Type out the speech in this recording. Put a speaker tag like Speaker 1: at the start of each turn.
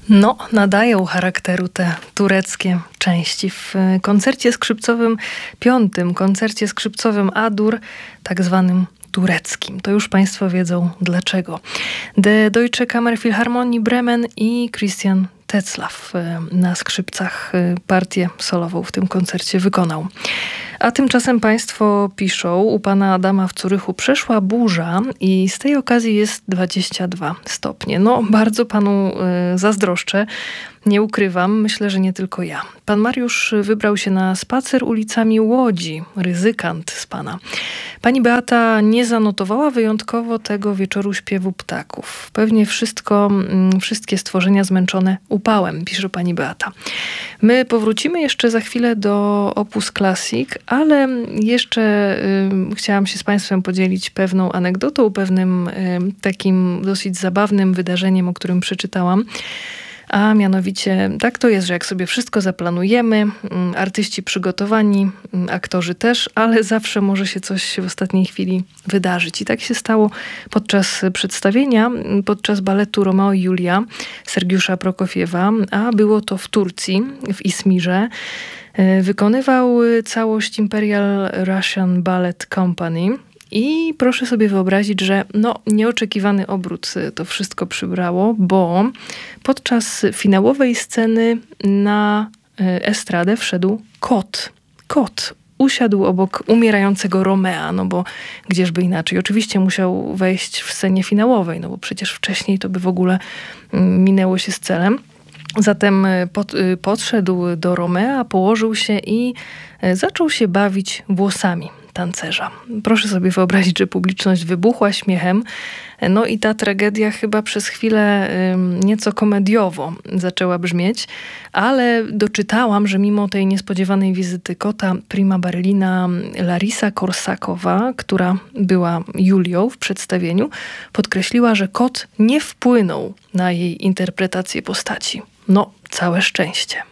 Speaker 1: No, nadają charakteru te tureckie części. W koncercie skrzypcowym, 5. koncercie skrzypcowym A-dur, tak zwanym tureckim. To już Państwo wiedzą dlaczego. De Deutsche Kammerphilharmonie Bremen i Christian Tetzlaff na skrzypcach partię solową w tym koncercie wykonał. A tymczasem Państwo piszą, u pana Adama w Zurychu przeszła burza i z tej okazji jest 22 stopnie. No, bardzo panu zazdroszczę. Nie ukrywam, myślę, że nie tylko ja. Pan Mariusz wybrał się na spacer ulicami Łodzi. Ryzykant z pana. Pani Beata nie zanotowała wyjątkowo tego wieczoru śpiewu ptaków. Pewnie wszystkie stworzenia zmęczone upałem, pisze pani Beata. My powrócimy jeszcze za chwilę do Opus Classic, ale jeszcze chciałam się z Państwem podzielić pewną anegdotą, pewnym takim dosyć zabawnym wydarzeniem, o którym przeczytałam. A mianowicie tak to jest, że jak sobie wszystko zaplanujemy, artyści przygotowani, aktorzy też, ale zawsze może się coś w ostatniej chwili wydarzyć. I tak się stało podczas przedstawienia, podczas baletu Romeo i Julia Sergiusza Prokofiewa, a było to w Turcji, w Izmirze. Wykonywał całość Imperial Russian Ballet Company. I proszę sobie wyobrazić, że nieoczekiwany obrót to wszystko przybrało, bo podczas finałowej sceny na estradę wszedł kot. Kot usiadł obok umierającego Romea, bo gdzieżby inaczej. Oczywiście musiał wejść w scenie finałowej, bo przecież wcześniej to by w ogóle minęło się z celem. Zatem podszedł do Romea, położył się i zaczął się bawić włosami tancerza. Proszę sobie wyobrazić, że publiczność wybuchła śmiechem. No i ta tragedia chyba przez chwilę nieco komediowo zaczęła brzmieć, ale doczytałam, że mimo tej niespodziewanej wizyty kota, prima ballerina Larisa Korsakowa, która była Julią w przedstawieniu, podkreśliła, że kot nie wpłynął na jej interpretację postaci. Całe szczęście.